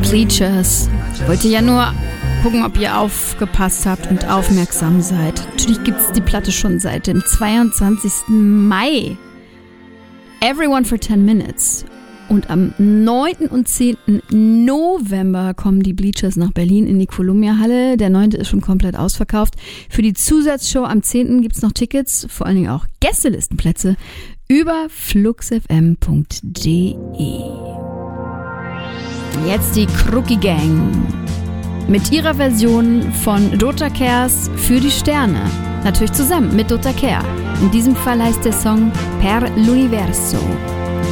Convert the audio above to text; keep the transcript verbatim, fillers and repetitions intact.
Bleachers. Wollte ja nur gucken, ob ihr aufgepasst habt und aufmerksam seid. Natürlich gibt es die Platte schon seit dem zweiundzwanzigsten Mai. Everyone for ten minutes. Und am neunten und zehnten November kommen die Bleachers nach Berlin in die Columbia-Halle. Der neunte ist schon komplett ausverkauft. Für die Zusatzshow am zehnten gibt es noch Tickets, vor allen Dingen auch Gästelistenplätze über fluxfm punkt de. Jetzt die Krucki Gang mit ihrer Version von Dota Kers für die Sterne. Natürlich zusammen mit Dota Kehr. In diesem Fall heißt der Song Per l'Universo.